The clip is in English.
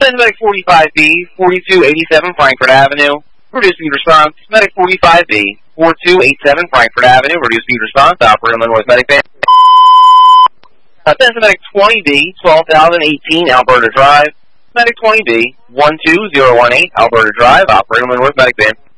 Medic 45B, 4287 Frankfurt Avenue. Reduce speed response. Medic 45B, 4287 Frankfurt Avenue. Reduce speed response. Operator Illinois Medic Van. Medic 20B, 12018 Alberta Drive. Medic 20B, 12018 Alberta Drive. Operator Illinois Medic Van.